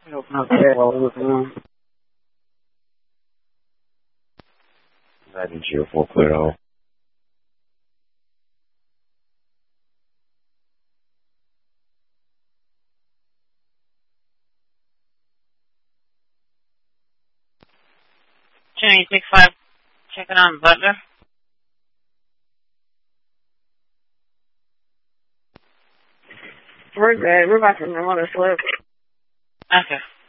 Open up there while we're looking on. 90 clear all. Jenny 65, checking on Butler. We're good. We're about to run a slip. Okay.